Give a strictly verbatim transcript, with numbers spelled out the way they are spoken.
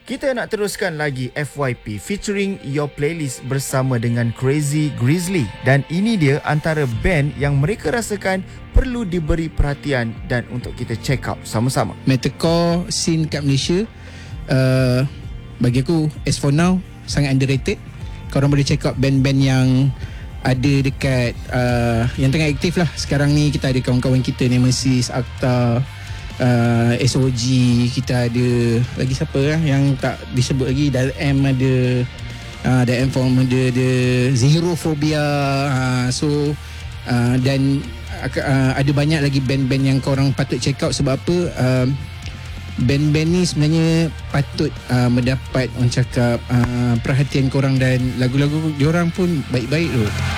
Kita nak teruskan lagi F Y P featuring Your Playlist bersama dengan Crazy Grizzly. Dan ini dia antara band yang mereka rasakan perlu diberi perhatian dan untuk kita check out sama-sama. Metalcore scene kat Malaysia, uh, bagi aku as for now sangat underrated. Korang boleh check out band-band yang ada dekat uh, yang tengah aktif lah sekarang ni. Kita ada kawan-kawan kita, Nemesis, Akta, uh, S O G, kita ada lagi siapa lah yang tak disebut lagi. Dal M ada, uh, Dal M Form ada, ada Xerophobia, uh, so uh, dan uh, ada banyak lagi band-band yang korang patut check out. Sebab apa, uh, band-band ni sebenarnya patut uh, mendapat orang cakap uh, perhatian korang, dan lagu-lagu diorang pun baik-baik tu.